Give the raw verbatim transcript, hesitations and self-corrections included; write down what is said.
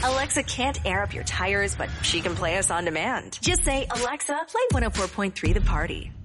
Alexa can't air up your tires, but she can play us on demand. Just say, Alexa, play one oh four point three The Party.